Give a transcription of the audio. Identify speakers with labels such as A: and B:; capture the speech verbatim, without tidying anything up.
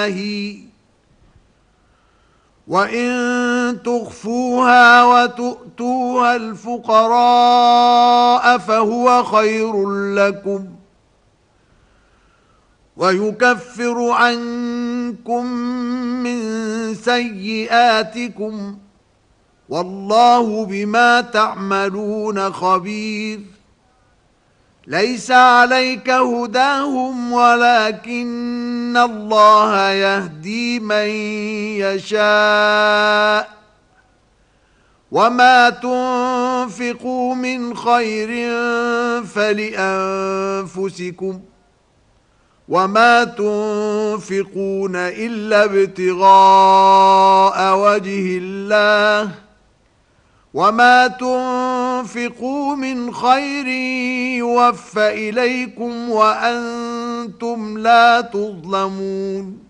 A: وإن تخفوها وتؤتوها الفقراء فهو خير لكم ويكفر عنكم من سيئاتكم والله بما تعملون خبير. ليس عليك هداهم ولكن الله يهدي من يشاء وما تنفقوا من خير فلأنفسكم وما تنفقون إلا ابتغاء وجه الله وما تنفقوا من خير يوفى إليكم وأنتم لا تظلمون.